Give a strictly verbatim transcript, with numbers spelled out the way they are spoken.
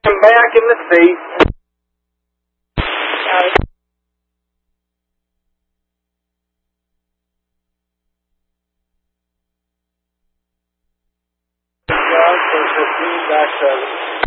I'm back in the seat. fifteen dash seven.